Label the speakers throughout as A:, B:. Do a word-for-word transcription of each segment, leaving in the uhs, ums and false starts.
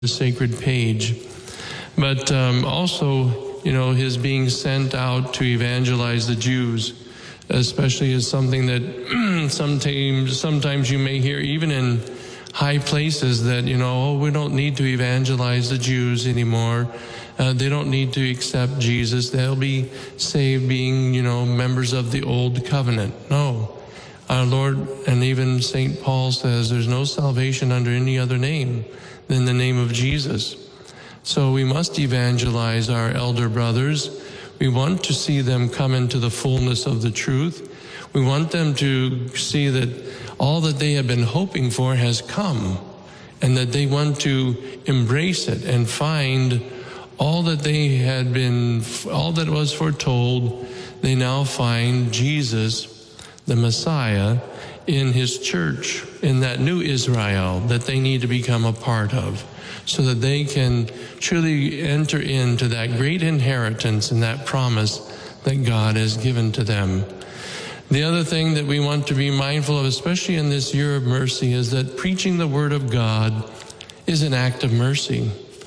A: the sacred page. But um, also, you know, his being sent out to evangelize the Jews, especially, is something that sometimes sometimes you may hear even in high places that, you know, oh, we don't need to evangelize the Jews anymore. Uh, they don't need to accept Jesus. They'll be saved being, you know, members of the old covenant. No. Our Lord, and even Saint Paul says, there's no salvation under any other name than the name of Jesus. So we must evangelize our elder brothers. We want to see them come into the fullness of the truth. We want them to see that all that they have been hoping for has come, and that they want to embrace it and find all that they had been, all that was foretold. They now find Jesus, the Messiah, in his church, in that new Israel that they need to become a part of, so that they can truly enter into that great inheritance and that promise that God has given to them. The other thing that we want to be mindful of, especially in this year of mercy, is that preaching the Word of God is an act of mercy.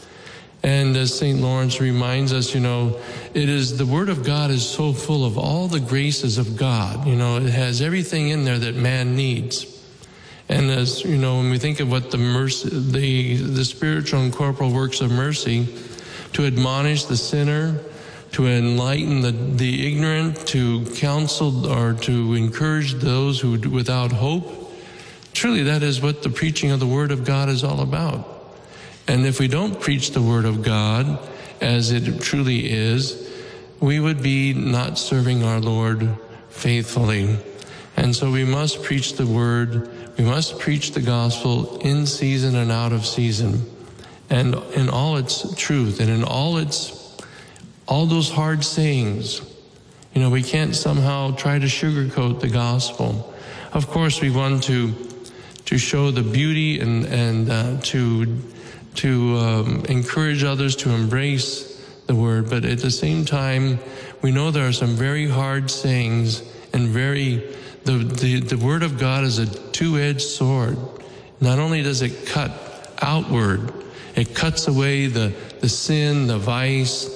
A: And as Saint Lawrence reminds us, you know, it is, the Word of God is so full of all the graces of God. You know, it has everything in there that man needs. And as, you know, when we think of what the mercy, the, the spiritual and corporal works of mercy, to admonish the sinner, to enlighten the, the ignorant, to counsel or to encourage those who without hope, truly that is what the preaching of the Word of God is all about. And if we don't preach the Word of God as it truly is, we would be not serving our Lord faithfully. And so we must preach the Word. We must preach the gospel in season and out of season, and in all its truth and in all its, all those hard sayings. You know, we can't somehow try to sugarcoat the gospel. Of course, we want to to show the beauty and and uh, to to um, encourage others to embrace the Word, but at the same time, we know there are some very hard sayings and very The, the, the Word of God is a two-edged sword. Not only does it cut outward, it cuts away the, the sin, the vice,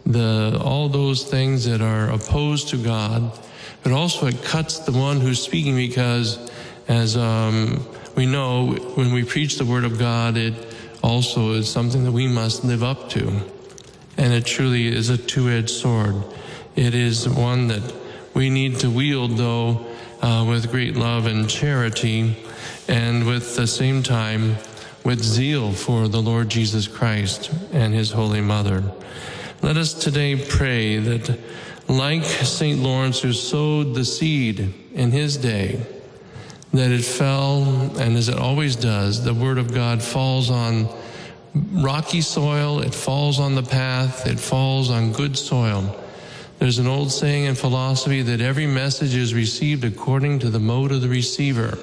A: the all those things that are opposed to God, but also it cuts the one who's speaking, because as um, we know, when we preach the Word of God, it also is something that we must live up to. And it truly is a two-edged sword. It is one that we need to wield, though, Uh, with great love and charity, and with the same time with zeal for the Lord Jesus Christ and his Holy Mother. Let us today pray that, like Saint Lawrence, who sowed the seed in his day, that it fell, and as it always does, the Word of God falls on rocky soil, it falls on the path, it falls on good soil. There's an old saying in philosophy that every message is received according to the mode of the receiver.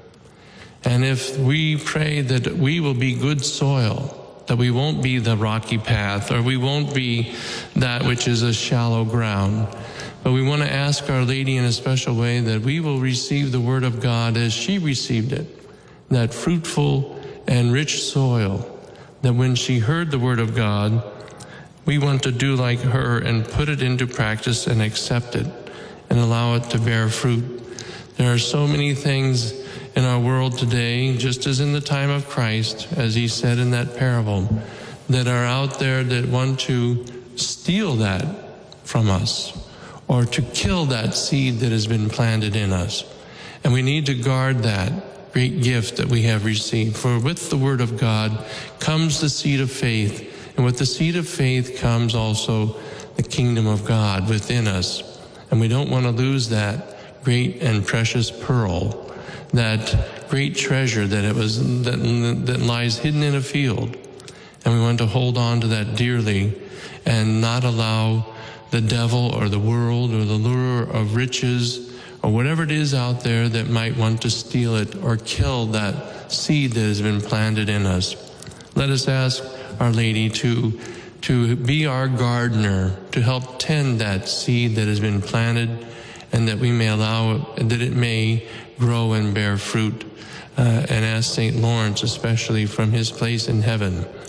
A: And if we pray that we will be good soil, that we won't be the rocky path, or we won't be that which is a shallow ground, but we want to ask Our Lady in a special way that we will receive the Word of God as she received it, that fruitful and rich soil, that when she heard the Word of God, we want to do like her and put it into practice and accept it and allow it to bear fruit. There are so many things in our world today, just as in the time of Christ, as he said in that parable, that are out there that want to steal that from us, or to kill that seed that has been planted in us. And we need to guard that great gift that we have received. For with the Word of God comes the seed of faith, and with the seed of faith comes also the kingdom of God within us. And we don't want to lose that great and precious pearl, that great treasure that it was that, that lies hidden in a field. And we want to hold on to that dearly and not allow the devil or the world or the lure of riches or whatever it is out there that might want to steal it or kill that seed that has been planted in us. Let us ask Our Lady to, to be our gardener, to help tend that seed that has been planted, and that we may allow it, that it may grow and bear fruit. Uh, and ask Saint Lawrence, especially from his place in heaven,